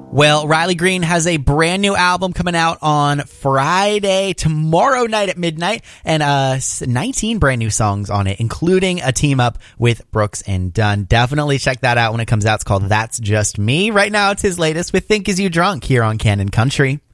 Well, Riley Green has a brand new album coming out on Friday, tomorrow night at midnight, and 19 brand new songs on it, including a team up with Brooks and Dunn. Definitely check that out when it comes out. It's called That's Just Me. Right now, it's his latest with Think Is You Drunk here on Canon Country.